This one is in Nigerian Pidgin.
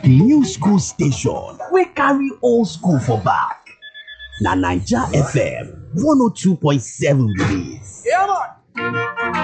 New school station wey carry old school for back. Na Naija FM 102.7 be dis.